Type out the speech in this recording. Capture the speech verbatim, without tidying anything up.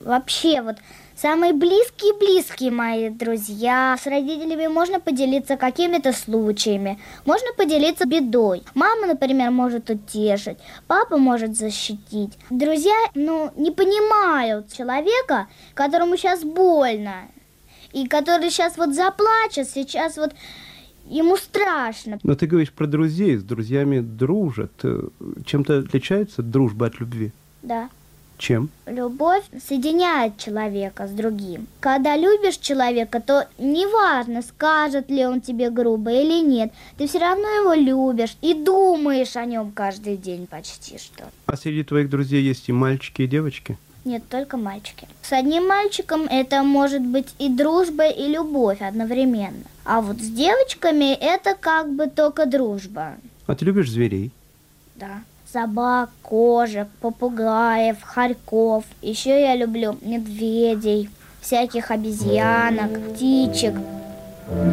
вообще вот самые близкие-близкие мои друзья. С родителями можно поделиться какими-то случаями, можно поделиться бедой. Мама, например, может утешить, папа может защитить. Друзья, ну, не понимают человека, которому сейчас больно, и который сейчас вот заплачет, сейчас вот ему страшно. Но ты говоришь про друзей, с друзьями дружат. Чем-то отличается дружба от любви? Да. Чем? Любовь соединяет человека с другим. Когда любишь человека, то неважно, скажет ли он тебе грубо или нет, ты все равно его любишь и думаешь о нем каждый день почти что. А среди твоих друзей есть и мальчики, и девочки? Нет, только мальчики. С одним мальчиком это может быть и дружба, и любовь одновременно. А вот с девочками это как бы только дружба. А ты любишь зверей? Да. Собак, кошек, попугаев, хорьков. Еще я люблю медведей, всяких обезьянок, птичек.